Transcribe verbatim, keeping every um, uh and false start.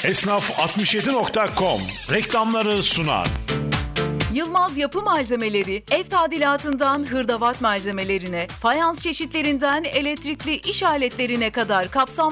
Esnaf altmış yedi nokta com reklamları sunar. Yılmaz Yapı Malzemeleri, ev tadilatından hırdavat malzemelerine, fayans çeşitlerinden elektrikli iş aletlerine kadar kapsamlı